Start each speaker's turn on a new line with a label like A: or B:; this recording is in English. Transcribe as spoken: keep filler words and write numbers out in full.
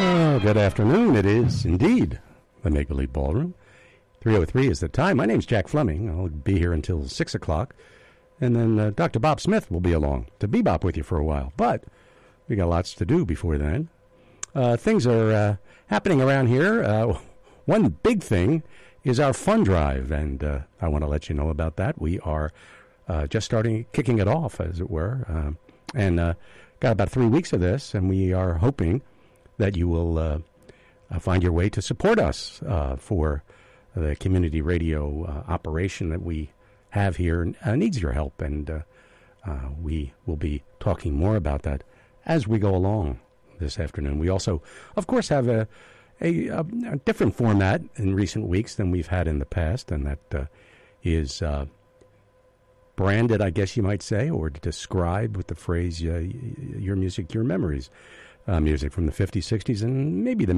A: Oh, good afternoon. It is indeed the Maple Leaf Ballroom. three oh three is the time. My name's Jack Fleming. I'll be here until six o'clock. And then uh, Doctor Bob Smith will be along to bebop with you for a while. But we got lots to do before then. Uh, things are uh, happening around here. Uh, one big thing is our fund drive, and uh, I want to let you know about that. We are uh, just starting, kicking it off, as it were. Um, and uh, got about three weeks of this, and we are hoping that you will uh, uh, find your way to support us uh, for the community radio uh, operation that we have here. Uh, needs your help, and uh, uh, we will be talking more about that as we go along this afternoon. We also, of course, have a, a, a different format in recent weeks than we've had in the past, and that uh, is uh, branded, I guess you might say, or described with the phrase, uh, your music, your memories. Uh, music from the fifties, sixties, and maybe the